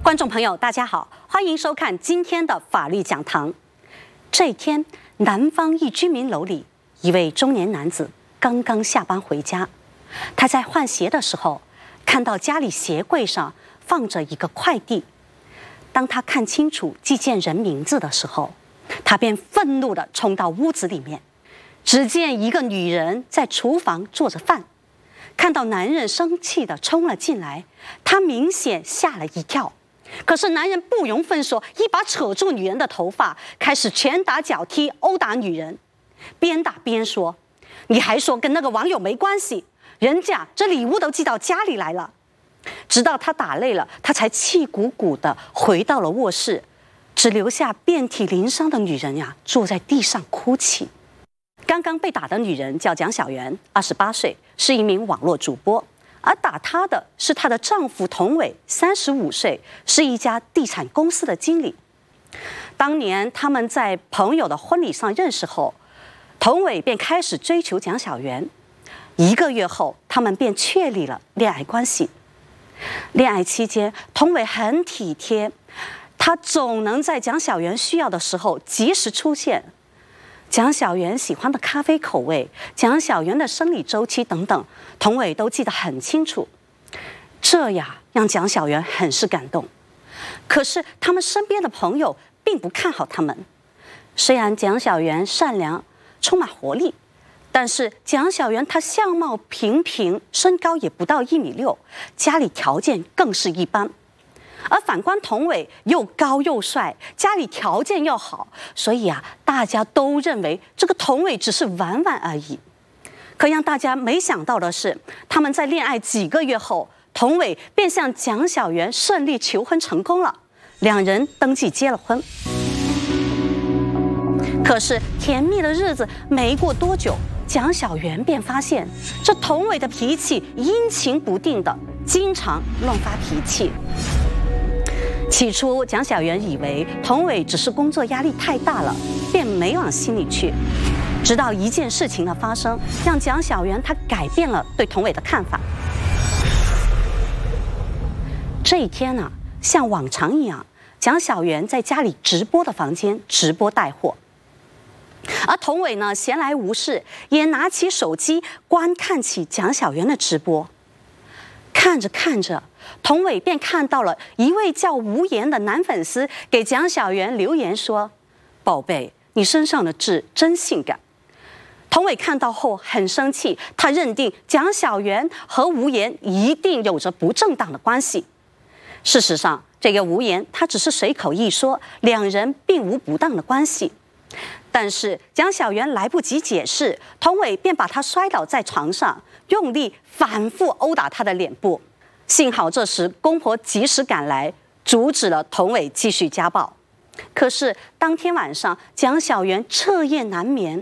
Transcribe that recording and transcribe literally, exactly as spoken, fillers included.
观众朋友，大家好，欢迎收看今天的法律讲堂。这一天，南方一居民楼里，一位中年男子刚刚下班回家，他在换鞋的时候，看到家里鞋柜上放着一个快递。当他看清楚寄件人名字的时候，他便愤怒地冲到屋子里面，只见一个女人在厨房做着饭。看到男人生气地冲了进来，他明显吓了一跳。可是男人不容分说，一把扯住女人的头发，开始拳打脚踢殴打女人，边打边说：“你还说跟那个网友没关系，人家这礼物都寄到家里来了。”直到他打累了，他才气鼓鼓地回到了卧室，只留下遍体鳞伤的女人呀坐在地上哭泣。刚刚被打的女人叫蒋小媛，二十八岁，是一名网络主播。而打她的是她的丈夫童伟，三十五岁，是一家地产公司的经理。当年他们在朋友的婚礼上认识后，童伟便开始追求蒋小媛。一个月后，他们便确立了恋爱关系。恋爱期间，童伟很体贴，他总能在蒋小媛需要的时候及时出现。蒋小媛喜欢的咖啡口味，蒋小媛的生理周期等等，童伟都记得很清楚。这呀，让蒋小媛很是感动。可是他们身边的朋友并不看好他们。虽然蒋小媛善良、充满活力，但是蒋小媛她相貌平平，身高也不到一米六，家里条件更是一般。而反观童伟又高又帅，家里条件又好，所以啊，大家都认为这个童伟只是玩玩而已。可让大家没想到的是，他们在恋爱几个月后，童伟便向蒋小媛顺利求婚成功了，两人登记结了婚。可是甜蜜的日子没过多久，蒋小媛便发现这童伟的脾气阴晴不定的，经常乱发脾气。起初，蒋小媛以为童伟只是工作压力太大了，便没往心里去。直到一件事情的发生，让蒋小媛她改变了对童伟的看法。这一天呢、啊，像往常一样，蒋小媛在家里直播的房间直播带货，而童伟呢闲来无事，也拿起手机观看起蒋小媛的直播。看着看着，童伟便看到了一位叫吴岩的男粉丝给蒋小媛留言说：“宝贝，你身上的痣真性感。”童伟看到后很生气，他认定蒋小媛和吴岩一定有着不正当的关系。事实上，这个吴岩他只是随口一说，两人并无不当的关系。但是蒋小媛来不及解释，童伟便把她摔倒在床上，用力反复殴打她的脸部。幸好这时公婆及时赶来，阻止了童伟继续家暴。可是当天晚上，蒋小媛彻夜难眠，